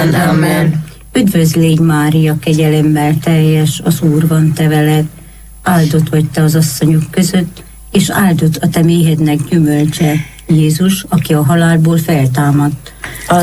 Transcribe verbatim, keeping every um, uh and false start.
Amen, amen. Üdvözl légy, Mária, kegyelemmel teljes, az Úr van te veled. Áldott vagy te az asszonyok között, és áldott a te méhednek gyümölcse, Jézus, aki a halálból feltámadt.